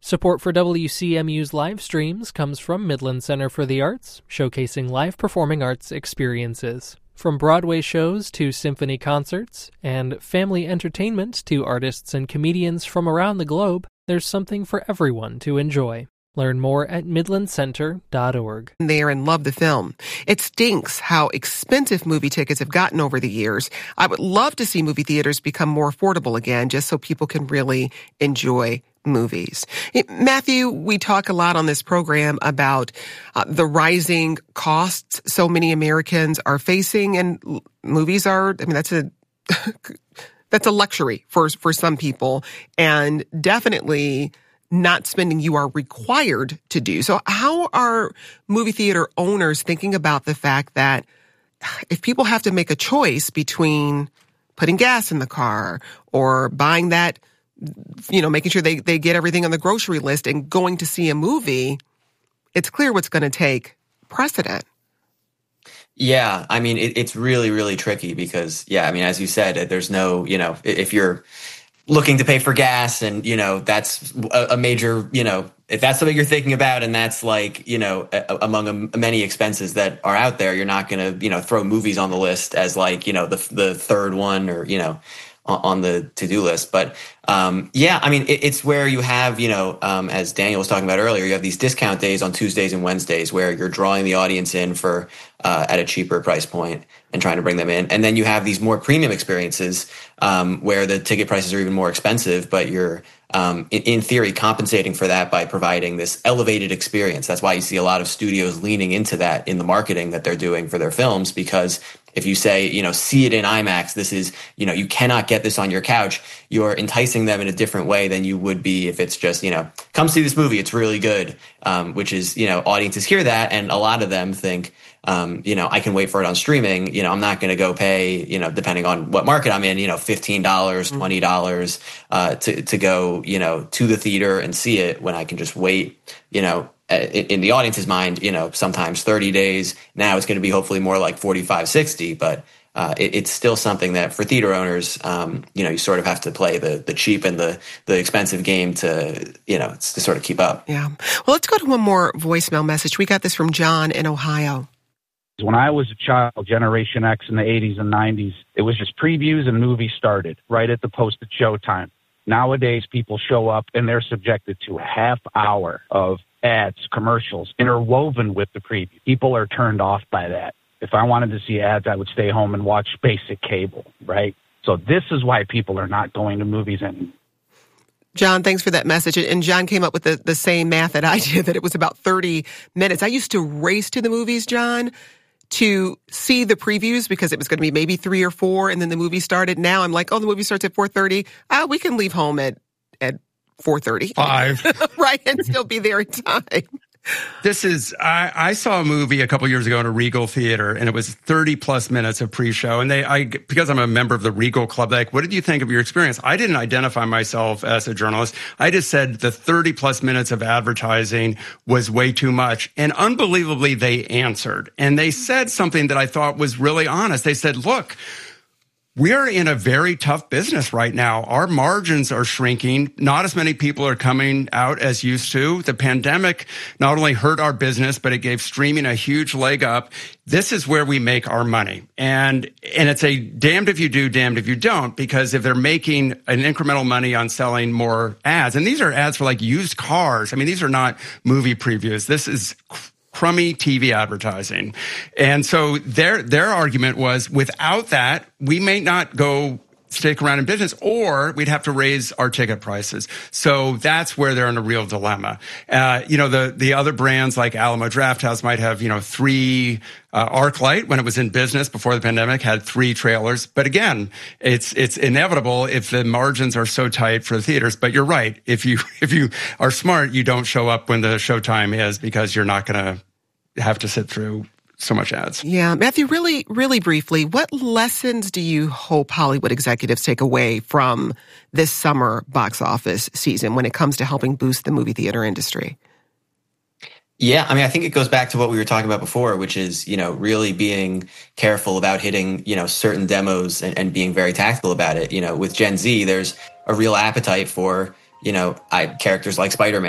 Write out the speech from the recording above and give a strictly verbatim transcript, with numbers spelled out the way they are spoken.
Support for W C M U's live streams comes from Midland Center for the Arts, showcasing live performing arts experiences. From Broadway shows to symphony concerts, and family entertainment to artists and comedians from around the globe, there's something for everyone to enjoy. Learn more at midland center dot org. There and love the film. It stinks how expensive movie tickets have gotten over the years. I would love to see movie theaters become more affordable again, just so people can really enjoy movies. Matthew, we talk a lot on this program about uh, the rising costs so many Americans are facing, and movies are, I mean, that's a that's a luxury for for some people, and definitely not spending you are required to do. So how are movie theater owners thinking about the fact that if people have to make a choice between putting gas in the car or buying that, you know, making sure they, they get everything on the grocery list and going to see a movie, it's clear what's going to take precedent. Yeah, I mean, it, it's really, really tricky because, yeah, I mean, as you said, there's no, you know, if you're looking to pay for gas and, you know, that's a, a major, you know, if that's something you're thinking about and that's like, you know, a, among a, many expenses that are out there, you're not going to, you know, throw movies on the list as like, you know, the the third one or, you know, on the to-do list. But um, yeah, I mean, it, it's where you have, you know, um, as Daniel was talking about earlier, you have these discount days on Tuesdays and Wednesdays where you're drawing the audience in for uh, at a cheaper price point and trying to bring them in. And then you have these more premium experiences um, where the ticket prices are even more expensive, but you're um, in, in theory compensating for that by providing this elevated experience. That's why you see a lot of studios leaning into that in the marketing that they're doing for their films, because if you say, you know, see it in IMAX, this is, you know, you cannot get this on your couch, you're enticing them in a different way than you would be if it's just, you know, come see this movie, it's really good, um, which is, you know, audiences hear that, and a lot of them think, um, you know, I can wait for it on streaming, you know, I'm not going to go pay, you know, depending on what market I'm in, you know, fifteen dollars, twenty dollars uh, to, to go, you know, to the theater and see it when I can just wait, you know, in the audience's mind, you know, sometimes thirty days. Now it's going to be hopefully more like forty-five, sixty, but uh, it, it's still something that for theater owners, um, you know, you sort of have to play the the cheap and the the expensive game to, you know, to sort of keep up. Yeah. Well, let's go to one more voicemail message. We got this from John in Ohio. When I was a child, Generation X in the eighties and nineties, it was just previews and movies started right at the posted showtime. Nowadays, people show up and they're subjected to a half hour of ads, commercials, interwoven with the preview. People are turned off by that. If I wanted to see ads, I would stay home and watch basic cable, right? So this is why people are not going to movies anymore. John, thanks for that message. And John came up with the, the same math that I did, that it was about thirty minutes. I used to race to the movies, John, to see the previews because it was going to be maybe three or four, and then the movie started. Now I'm like, oh, the movie starts at four thirty. Ah, we can leave home at, at four thirty. Five. Right, and still be there in time. This is, I, I saw a movie a couple years ago in a Regal theater, and it was thirty plus minutes of pre-show. And they, I, because I'm a member of the Regal Club, like, what did you think of your experience? I didn't identify myself as a journalist. I just said the thirty plus minutes of advertising was way too much. And unbelievably, they answered. And they said something that I thought was really honest. They said, look, we're in a very tough business right now. Our margins are shrinking. Not as many people are coming out as used to. The pandemic not only hurt our business, but it gave streaming a huge leg up. This is where we make our money. And and it's a damned if you do, damned if you don't, because if they're making an incremental money on selling more ads, and these are ads for like used cars. I mean, these are not movie previews. This is crummy T V advertising. And so their their argument was, without that, we may not go stick around in business, or we'd have to raise our ticket prices. So that's where they're in a real dilemma. Uh, you know, the the other brands like Alamo Drafthouse might have, you know, three, uh, ArcLight, when it was in business before the pandemic, had three trailers. But again, it's it's inevitable if the margins are so tight for the theaters. But you're right. If you if you are smart, you don't show up when the showtime is, because you're not going to have to sit through so much ads. Yeah. Matthew, really, really briefly, what lessons do you hope Hollywood executives take away from this summer box office season when it comes to helping boost the movie theater industry? Yeah, I mean, I think it goes back to what we were talking about before, which is, you know, really being careful about hitting, you know, certain demos and, and being very tactical about it. You know, with Gen Z, there's a real appetite for, you know, I, characters like Spider-Man.